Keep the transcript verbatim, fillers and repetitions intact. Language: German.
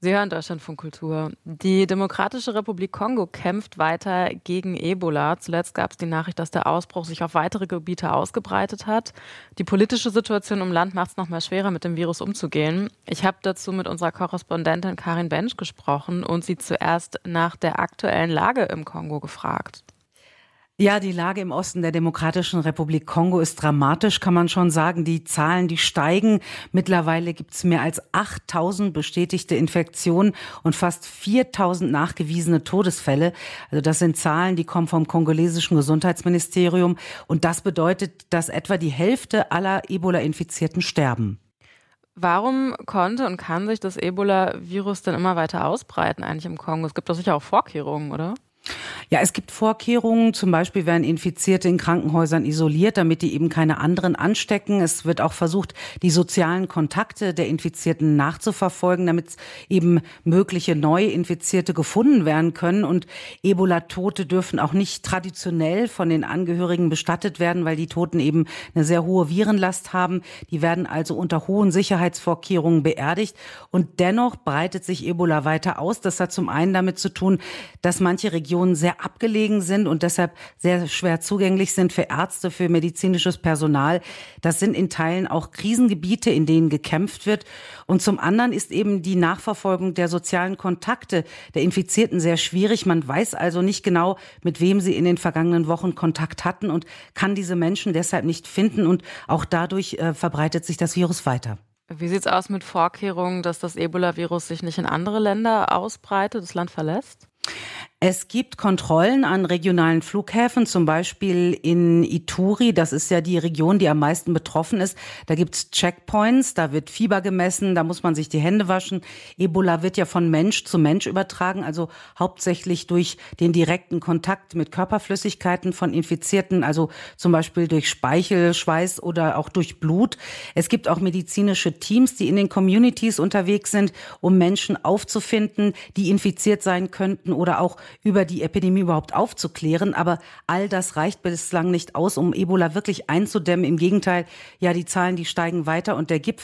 Sie hören Deutschlandfunk Kultur. Die Demokratische Republik Kongo kämpft weiter gegen Ebola. Zuletzt gab es die Nachricht, dass der Ausbruch sich auf weitere Gebiete ausgebreitet hat. Die politische Situation im Land macht es noch mal schwerer, mit dem Virus umzugehen. Ich habe dazu mit unserer Korrespondentin Karin Bensch gesprochen und sie zuerst nach der aktuellen Lage im Kongo gefragt. Ja, die Lage im Osten der Demokratischen Republik Kongo ist dramatisch, kann man schon sagen. Die Zahlen, die steigen. Mittlerweile gibt es mehr als achttausend bestätigte Infektionen und fast viertausend nachgewiesene Todesfälle. Also das sind Zahlen, die kommen vom kongolesischen Gesundheitsministerium. Und das bedeutet, dass etwa die Hälfte aller Ebola-Infizierten sterben. Warum konnte und kann sich das Ebola-Virus denn immer weiter ausbreiten eigentlich im Kongo? Es gibt doch sicher auch Vorkehrungen, oder? Ja, es gibt Vorkehrungen. Zum Beispiel werden Infizierte in Krankenhäusern isoliert, damit die eben keine anderen anstecken. Es wird auch versucht, die sozialen Kontakte der Infizierten nachzuverfolgen, damit eben mögliche neue Infizierte gefunden werden können. Und Ebola-Tote dürfen auch nicht traditionell von den Angehörigen bestattet werden, weil die Toten eben eine sehr hohe Virenlast haben. Die werden also unter hohen Sicherheitsvorkehrungen beerdigt. Und dennoch breitet sich Ebola weiter aus. Das hat zum einen damit zu tun, dass manche Regionen sehr abgelegen sind und deshalb sehr schwer zugänglich sind für Ärzte, für medizinisches Personal. Das sind in Teilen auch Krisengebiete, in denen gekämpft wird. Und zum anderen ist eben die Nachverfolgung der sozialen Kontakte der Infizierten sehr schwierig. Man weiß also nicht genau, mit wem sie in den vergangenen Wochen Kontakt hatten und kann diese Menschen deshalb nicht finden. Und auch dadurch äh, verbreitet sich das Virus weiter. Wie sieht es aus mit Vorkehrungen, dass das Ebola-Virus sich nicht in andere Länder ausbreitet, das Land verlässt? Es gibt Kontrollen an regionalen Flughäfen, zum Beispiel in Ituri. Das ist ja die Region, die am meisten betroffen ist. Da gibt's Checkpoints, da wird Fieber gemessen, da muss man sich die Hände waschen. Ebola wird ja von Mensch zu Mensch übertragen, also hauptsächlich durch den direkten Kontakt mit Körperflüssigkeiten von Infizierten, also zum Beispiel durch Speichel, Schweiß oder auch durch Blut. Es gibt auch medizinische Teams, die in den Communities unterwegs sind, um Menschen aufzufinden, die infiziert sein könnten oder auch über die Epidemie überhaupt aufzuklären. Aber all das reicht bislang nicht aus, um Ebola wirklich einzudämmen. Im Gegenteil, ja, die Zahlen, die steigen weiter und der Gipfel